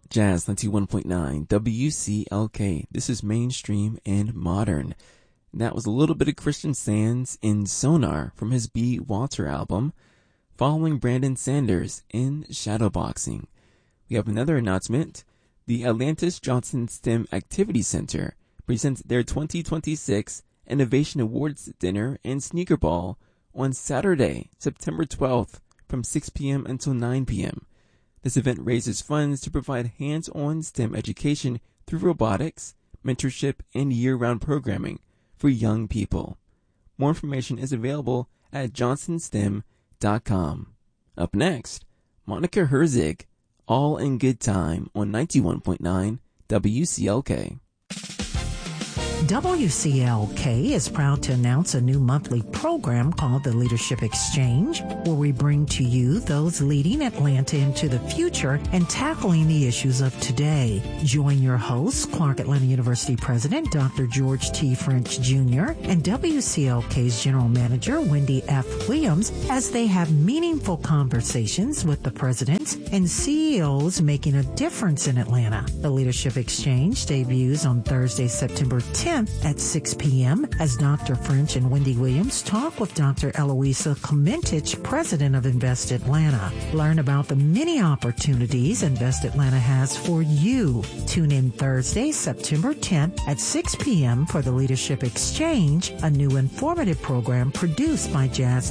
Jazz 91.9 WCLK. This is mainstream and modern. And that was a little bit of Christian Sands in Sonar from his B. Walter album, following Brandon Sanders in Shadowboxing. We have another announcement. The Atlantis Johnson STEM Activity Center presents their 2026 Innovation Awards Dinner and Sneaker Ball on Saturday, September 12th from 6 p.m. until 9 p.m. This event raises funds to provide hands-on STEM education through robotics, mentorship, and year-round programming for young people. More information is available at johnsonstem.com. Up next, Monica Herzig, All in Good Time on 91.9 WCLK. WCLK is proud to announce a new monthly program called the Leadership Exchange, where we bring to you those leading Atlanta into the future and tackling the issues of today. Join your host, Clark Atlanta University President Dr. George T. French Jr. and WCLK's General Manager Wendy F. Williams as they have meaningful conversations with the presidents and CEOs making a difference in Atlanta. The Leadership Exchange debuts on Thursday, September 10th at 6 p.m. as Dr. French and Wendy Williams talk with Dr. Eloisa Clementich, President of Invest Atlanta. Learn about the many opportunities Invest Atlanta has for you. Tune in Thursday, September 10th at 6 p.m. for the Leadership Exchange, a new informative program produced by Jazz